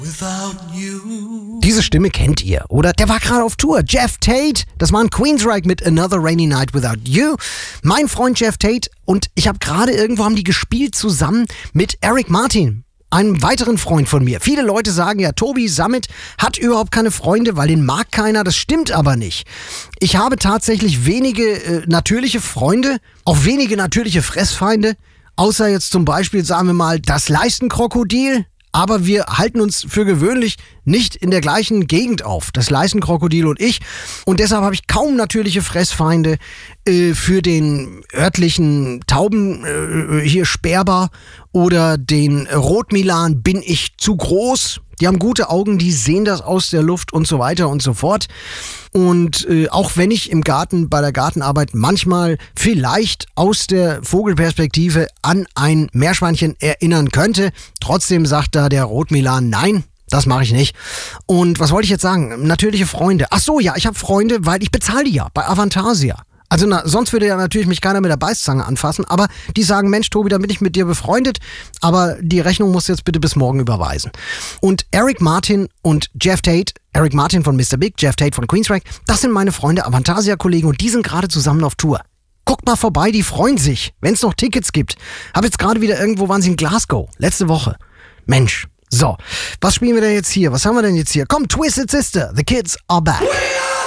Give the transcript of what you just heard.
Diese Stimme kennt ihr, oder? Der war gerade auf Tour. Jeff Tate, das war ein Queensryche mit Another Rainy Night Without You. Mein Freund Jeff Tate und ich habe gerade irgendwo haben die gespielt zusammen mit Eric Martin, einem weiteren Freund von mir. Viele Leute sagen ja, Tobi Sammet hat überhaupt keine Freunde, weil den mag keiner. Das stimmt aber nicht. Ich habe tatsächlich wenige natürliche Freunde, auch wenige natürliche Fressfeinde, außer jetzt zum Beispiel, sagen wir mal, das Leistenkrokodil. Aber wir halten uns für gewöhnlich nicht in der gleichen Gegend auf, das Leistenkrokodil und ich. Und deshalb habe ich kaum natürliche Fressfeinde. Für den örtlichen Tauben hier Sperber oder den Rotmilan bin ich zu groß. Die haben gute Augen, die sehen das aus der Luft und so weiter und so fort. Und auch wenn ich im Garten bei der Gartenarbeit manchmal vielleicht aus der Vogelperspektive an ein Meerschweinchen erinnern könnte, trotzdem sagt da der Rotmilan nein. Das mache ich nicht. Und was wollte ich jetzt sagen? Natürliche Freunde. Ach so, ja, ich habe Freunde, weil ich bezahle die ja bei Avantasia. Also sonst würde ja natürlich mich keiner mit der Beißzange anfassen, aber die sagen, Mensch Tobi, da bin ich mit dir befreundet, aber die Rechnung musst du jetzt bitte bis morgen überweisen. Und Eric Martin und Jeff Tate, Eric Martin von Mr. Big, Jeff Tate von Queensryche, das sind meine Freunde, Avantasia-Kollegen und die sind gerade zusammen auf Tour. Guckt mal vorbei, die freuen sich, wenn es noch Tickets gibt. Hab jetzt gerade wieder irgendwo, waren sie in Glasgow, letzte Woche. Mensch, so, was spielen wir denn jetzt hier? Was haben wir denn jetzt hier? Komm, Twisted Sister, the kids are back.